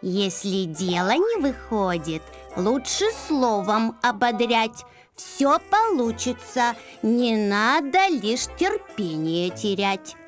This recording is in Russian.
Если дело не выходит, лучше словом ободрять. Все получится, не надо лишь терпение терять.